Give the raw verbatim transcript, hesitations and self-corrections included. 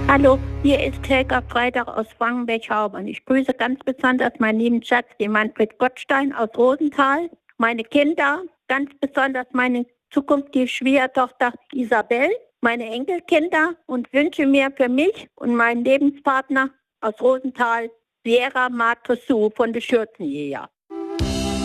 Hallo, hier ist Helga Freitag aus Frankenberg-Haubern. Ich grüße ganz besonders meinen lieben Schatz, den Manfred Gottstein aus Rosenthal, meine Kinder, ganz besonders meine zukünftige Schwiegertochter Isabel, meine Enkelkinder und wünsche mir für mich und meinen Lebenspartner aus Rosenthal Sierra Matresu von der Schürzenjäger.